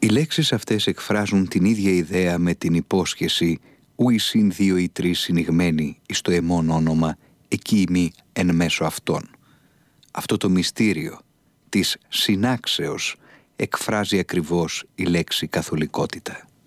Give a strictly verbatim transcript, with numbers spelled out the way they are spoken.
Οι λέξεις αυτές εκφράζουν την ίδια ιδέα με την υπόσχεση «ου εισιν δύο ή τρεις συνηγμένοι εις το εμόν όνομα, εκεί ημί εν μέσω αυτών». Αυτό το μυστήριο της συνάξεως εκφράζει ακριβώς η λέξη καθολικότητα.